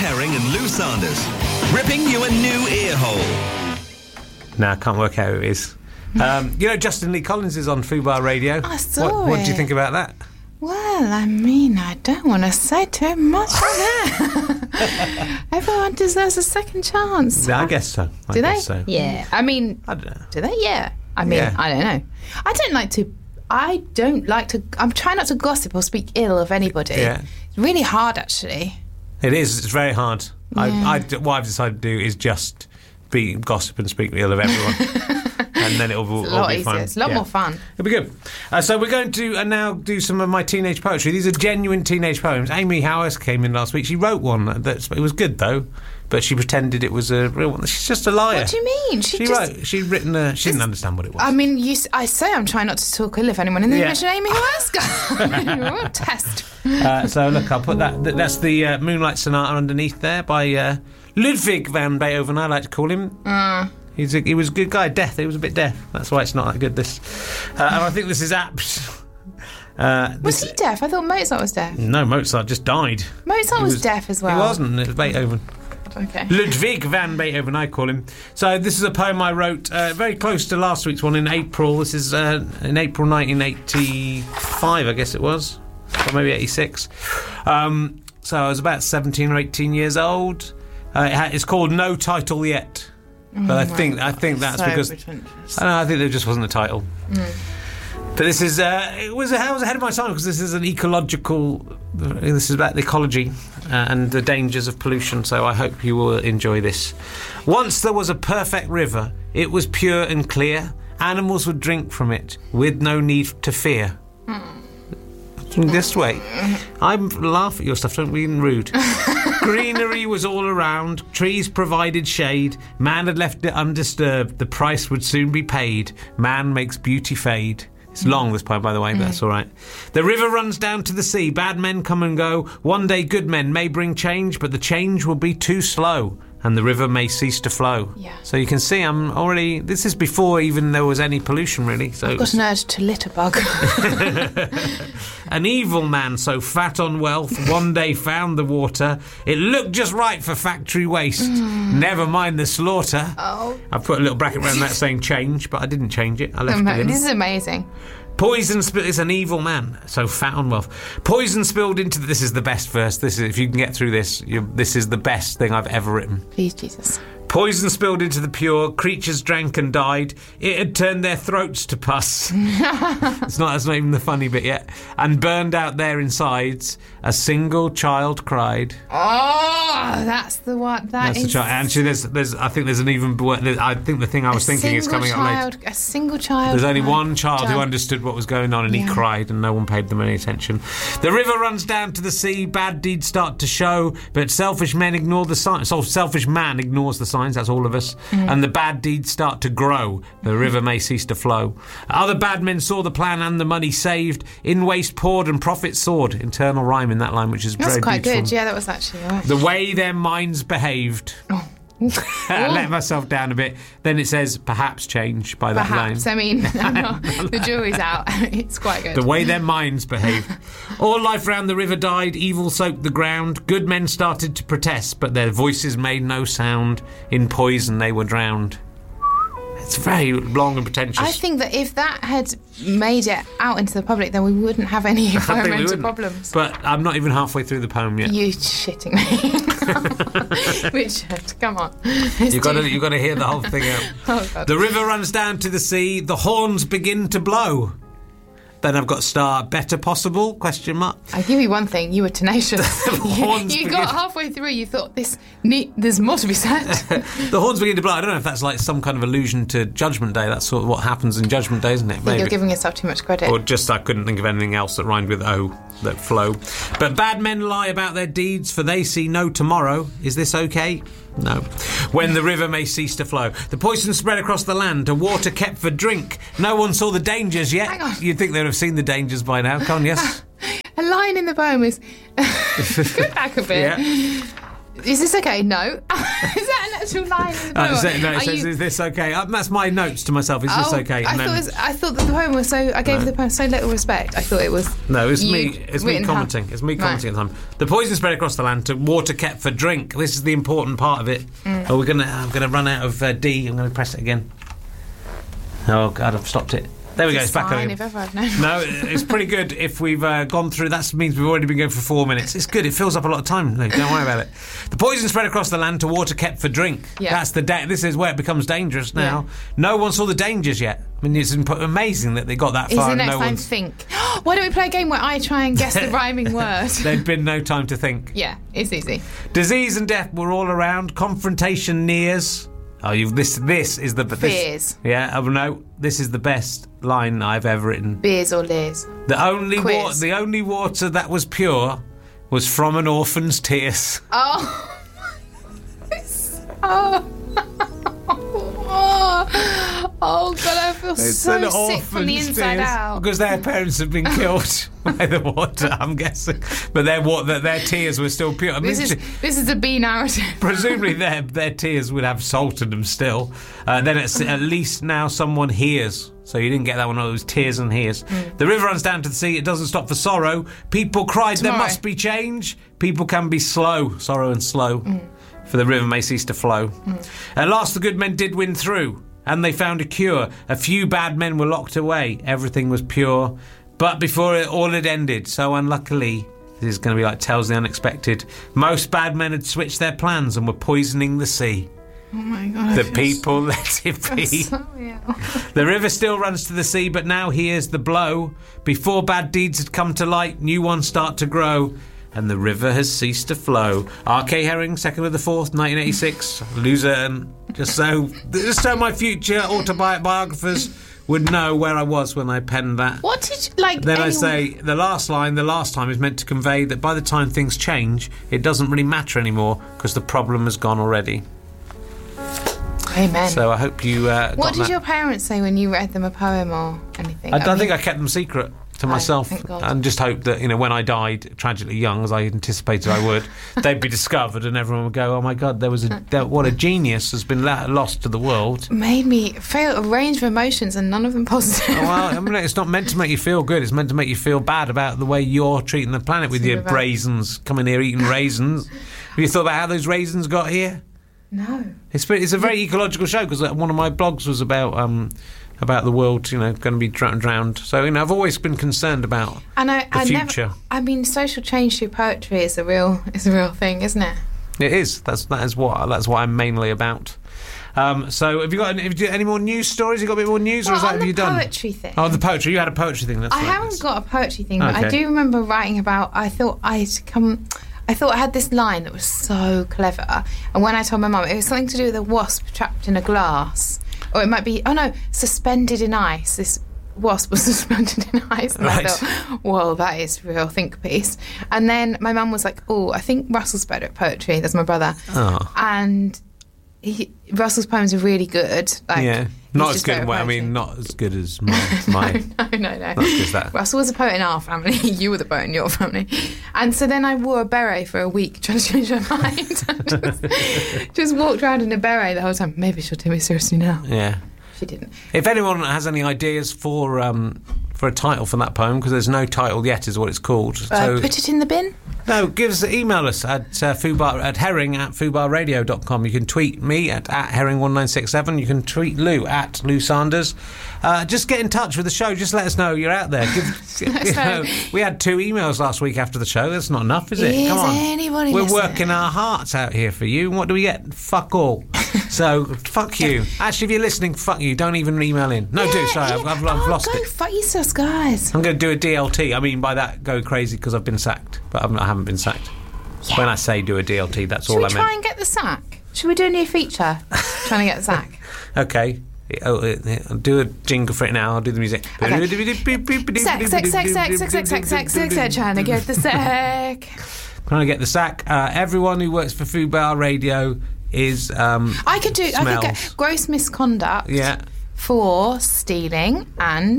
Herring and Lou Sanders, ripping you a new ear hole. No, I can't work out who it is. Justin Lee Collins is on Fubar Radio. I saw What do you think about that? Well, I mean, I don't want to say too much on that. Everyone deserves a second chance. Yeah, I guess so. Do they? Guess so. Yeah. I mean, I don't know. do they? Yeah. I mean, Yeah. I don't know. I don't like to. I'm trying not to gossip or speak ill of anybody. Yeah. It's really hard, actually. It is. It's very hard. Yeah. What I've decided to do is just be gossip and speak ill of everyone. And then it'll It's a all lot be easier. fun. It's a lot more fun. It'll be good. So we're going to now do some of my teenage poetry. These are genuine teenage poems. Amy Howes came in last week. She wrote one. It was good, though. But she pretended it was a real one. She's just a liar. What do you mean? She'd written she didn't understand what it was. I mean, I say I'm trying not to talk ill of anyone, and then you Yeah. mention Amy Howes. Test. So look, I'll put that's the Moonlight Sonata underneath there by Ludwig van Beethoven, I like to call him. He was a good guy. Deaf. He was a bit deaf. That's why it's not that good, this. And I think this is apt. Was he deaf? I thought Mozart was deaf. No, Mozart just died. Mozart was deaf as well. He wasn't. It was Beethoven. Okay. Ludwig van Beethoven, I call him. So this is a poem I wrote very close to last week's one in April. This is in April 1985, I guess it was. Or maybe 86. So I was about 17 or 18 years old. It's called No Title Yet. But I think that's so because pretentious. I think there just wasn't a title. But this is I was ahead of my time because this is this is about the ecology and the dangers of pollution. So I hope you will enjoy this. Once there was a perfect river. It was pure and clear. Animals would drink from it with no need to fear. This way, I laugh at your stuff. Don't be rude. Greenery was all around. Trees provided shade. Man had left it undisturbed. The price would soon be paid. Man makes beauty fade. It's long, this poem, by the way, but that's all right. The river runs down to the sea. Bad men come and go. One day good men may bring change, but the change will be too slow, and the river may cease to flow. Yeah. So you can see I'm already... This is before even there was any pollution, really. So I've got an urge to litter bug. An evil man so fat on wealth one day found the water. It looked just right for factory waste. Never mind the slaughter. Oh. I put a little bracket around that saying change, but I didn't change it. I left it in. This is amazing. Poison spilled... It's an evil man so fat on wealth. Poison spilled into... This is the best verse. This is, if you can get through this, this is the best thing I've ever written. Please, Jesus. Poison spilled into the pure, creatures drank and died. It had turned their throats to pus. That's not even the funny bit yet. And burned out their insides. A single child cried. Oh, that's the one. That's the child. Actually, there's. I think there's an even. I think the thing I was thinking is coming up later. A single child. There's only one child who understood what was going on, and he cried, and no one paid them any attention. The river runs down to the sea. Bad deeds start to show, but selfish men ignore the signs. So selfish man ignores the signs. That's all of us. And the bad deeds start to grow. The river may cease to flow. Other bad men saw the plan and the money saved. In waste poured and profit soared. Internal rhyme in that line, which is very That's quite beautiful. good. Yeah, that was actually all right. The way their minds behaved. I let myself down a bit. Then it says perhaps change by that line. Perhaps. I mean, the jury's out. It's quite good. The way their minds behaved. All life round the river died. Evil soaked the ground. Good men started to protest, but their voices made no sound. In poison they were drowned. It's very long and pretentious. I think that if that had made it out into the public, then we wouldn't have any environmental problems. But I'm not even halfway through the poem yet. You shitting me. Richard, come on. You've got to hear the whole thing out. Oh, God. The river runs down to the sea. The horns begin to blow. Then I've got star better possible, question mark. I'll give you one thing, you were tenacious. Horns you begin- got halfway through, you thought there's more to be said. The horns begin to blow. I don't know if that's like some kind of allusion to Judgment Day. That's sort of what happens in Judgment Day, isn't it? I think you're giving yourself too much credit. Or just I couldn't think of anything else that rhymed with O, that flow. But bad men lie about their deeds, for they see no tomorrow. Is this okay? No. When the river may cease to flow. The poison spread across the land, to water kept for drink. No one saw the dangers yet. Hang on. You'd think they'd have seen the dangers by now, can't you? Yes? A line in the poem is... Go back a bit. Yeah. Is this okay? No. Is that actual line in the No, poem. it says, is this okay? That's my notes to myself. Is this okay? And I thought that the poem was so. I gave the poem so little respect. I thought it was. No, it's you me. It's me written commenting. It's me commenting at the time. The poison spread across the land to water kept for drink. This is the important part of it. Oh, I'm gonna run out of D. I'm gonna press it again. Oh God, I've stopped it. There we go. It's back on. If ever I've known. No, it's pretty good. If we've gone through, that means we've already been going for 4 minutes. It's good. It fills up a lot of time. No, don't worry about it. The poison spread across the land to water kept for drink. Yeah. That's this is where it becomes dangerous now. Yeah. No one saw the dangers yet. I mean, it's amazing that they got that Is far. the next no time one's... to think? Why don't we play a game where I try and guess the rhyming word? There'd been no time to think. Yeah, it's easy. Disease and death were all around. Confrontation nears. Oh, this is the Fears. Yeah. Oh no, this is the best line I've ever written. Beers or leers? The only Quiz. water that was pure was from an orphan's tears. Oh. Oh God, I feel so sick from the inside out. Because their parents have been killed by the water, I'm guessing. But their tears were still pure. I mean, This is a B narrative. presumably their tears would have salt in them still. Then at least now someone hears. So you didn't get that one. It was tears and hears. The river runs down to the sea. It doesn't stop for sorrow. People cried, Tomorrow. there must be change. People can be slow. Sorrow and slow. For the river may cease to flow. At last the good men did win through. And they found a cure. A few bad men were locked away. Everything was pure. But before all had ended, so unluckily, this is going to be like Tales of the Unexpected, most bad men had switched their plans and were poisoning the sea. Oh my God. The people let it be. So ill. The river still runs to the sea, but now here's the blow. Before bad deeds had come to light, new ones start to grow. And the river has ceased to flow. R.K. Herring, 2nd of the 4th, 1986. Luzerne. Just so my future autobiographers would know where I was when I penned that. What did you like? Then I say the last line, the last time, is meant to convey that by the time things change, it doesn't really matter anymore because the problem has gone already. Amen. So I hope you. What did your parents say when you read them a poem or anything? I don't think I kept them secret to myself, thank God. and just hope that when I died tragically young, as I anticipated I would, they'd be discovered, and everyone would go, "Oh my God, what a genius has been lost to the world." Made me feel a range of emotions, and none of them positive. Well, I mean, it's not meant to make you feel good; it's meant to make you feel bad about the way you're treating the planet with your raisins, coming here eating raisins. Have you thought about how those raisins got here? No. It's a very ecological show because one of my blogs was about the world, going to be drowned. So I've always been concerned about the future. Social change through poetry is a real thing, isn't it? It is. That's what I'm mainly about. So have you got any more news stories? You got a bit more news, or is that have you done? The poetry thing. Oh, the poetry. You had a poetry thing. I haven't got a poetry thing, but I do remember writing about. I thought I had this line that was so clever, and when I told my mum, it was something to do with a wasp trapped in a glass, or it might be suspended in ice. This wasp was suspended in ice, and right. I thought, whoa, that is a real think piece. And then my mum was like, oh, I think Russell's better at poetry. That's my brother, and Russell's poems are really good. Not as good. Well, not as good as my. No. Not as good as that. Russell was a poet in our family. You were the poet in your family. And so then I wore a beret for a week trying to change my mind. just walked around in a beret the whole time. Maybe she'll take me seriously now. Yeah. She didn't. If anyone has any ideas for a title for that poem, because there's no title yet, is what it's called. So put it in the bin? No, email us at herring@fubarradio.com. You can tweet me at herring1967. You can tweet Lou at Lou Sanders. Just get in touch with the show. Just let us know you're out there. We had 2 emails last week after the show. That's not enough, is it? Come on. Anybody We're listening? working our hearts out here for you. And what do we get? Fuck all. So, fuck you. Actually, if you're listening, fuck you. Don't even email in. No, Sorry, I've lost it. Fuck yourselves, guys. I'm going to do a DLT. I mean, by that, go crazy because I've been sacked. But I haven't been sacked. Yeah. When I say do a DLT, that's all I meant. Should we try and get the sack? Should we do a new feature? Trying to get the sack. Okay. I'll do a jingle for it now. I'll do the music. Okay. Sex, trying to get the sack. Trying to get the sack. Everyone who works for Fubar Radio is I could get gross misconduct. Yeah. For stealing and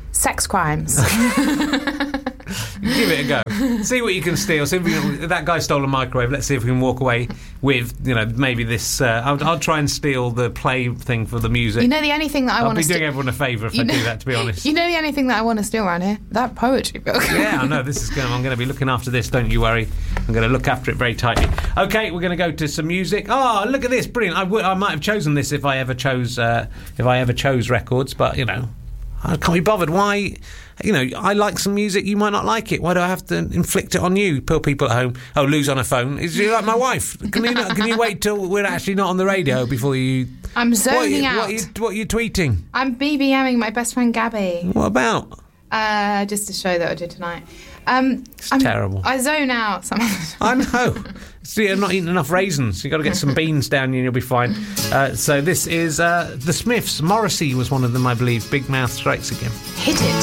Sex crimes. Give it a go. See what you can steal. See if that guy stole a microwave. Let's see if we can walk away with, maybe this. I'll try and steal the play thing for the music. The only thing that I want to I'll be doing everyone a favour if I do that, to be honest. The only thing that I want to steal around here? That poetry book. Yeah, I know. I'm going to be looking after this, don't you worry. I'm going to look after it very tightly. OK, we're going to go to some music. Oh, look at this. Brilliant. I might have chosen this if I ever chose records, but, I can't be bothered. Why? I like some music, you might not like it. Why do I have to inflict it on you, poor people at home? Oh, Lou's on her phone. Is she like my wife? Can you wait till we're actually not on the radio before you... I'm zoning out. What are you tweeting? I'm BBMing my best friend Gabby. What about? Just a show that I did tonight. It's terrible. I zone out sometimes. I know. See, I'm not eating enough raisins. You've got to get some beans down you and you'll be fine. So this is The Smiths. Morrissey was one of them, I believe. Big Mouth Strikes Again. Hit it.